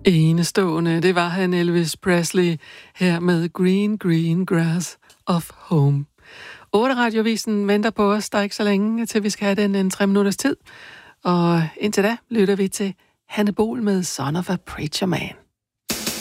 Enestående, det var han Elvis Presley her med Green Green Grass of Home. 8 Radiovisen venter på os, der er ikke så længe, til vi skal have den en 3 minutters tid. Og indtil da lytter vi til Hanne Bol med Son of a Preacher Man.